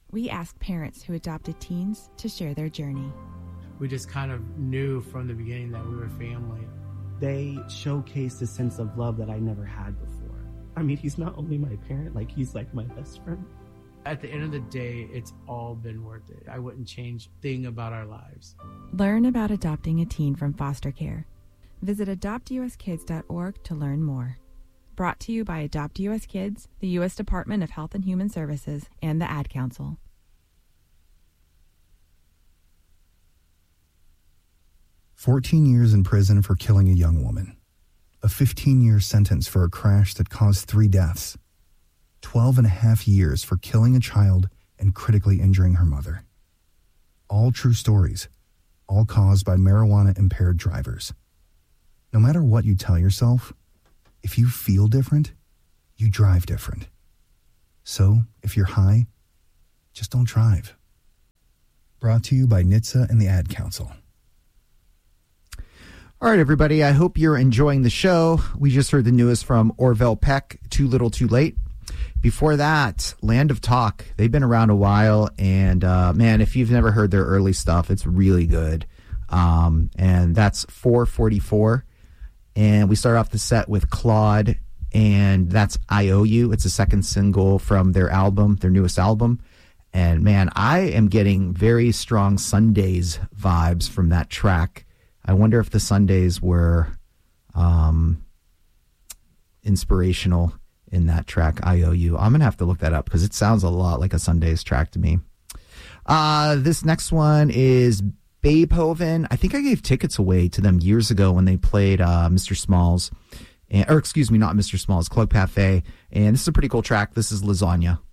We asked parents who adopted teens to share their journey. We just kind of knew from the beginning that we were family. They showcased a sense of love that I never had before. I mean, he's not only my parent, like he's like my best friend. At the end of the day, it's all been worth it. I wouldn't change a thing about our lives. Learn about adopting a teen from foster care. Visit adoptuskids.org to learn more. Brought to you by Adopt U.S. Kids, the U.S. Department of Health and Human Services, and the Ad Council. "14 years in prison for killing a young woman. A 15-year sentence for a crash that caused 3 deaths. 12 and a half years for killing a child and critically injuring her mother. All true stories, all caused by marijuana-impaired drivers. No matter what you tell yourself, if you feel different, you drive different. So, if you're high, just don't drive." Brought to you by NHTSA and the Ad Council. All right, everybody, I hope you're enjoying the show. We just heard the newest from Orville Peck, Too Little Too Late. Before that, Land of Talk. They've been around a while, and man, if you've never heard their early stuff, it's really good. And that's 444. And we start off the set with Claude, and that's I Owe You. It's a second single from their album, their newest album. And man, I am getting very strong Sundays vibes from that track. I wonder if the Sundays were inspirational in that track, I Owe You. I'm going to have to look that up because it sounds a lot like a Sundays track to me. This next one is Beethoven. I think I gave tickets away to them years ago when they played Mr. Smalls. Or excuse me, not Mr. Smalls, Club Cafe. And this is a pretty cool track. This is Lasagna.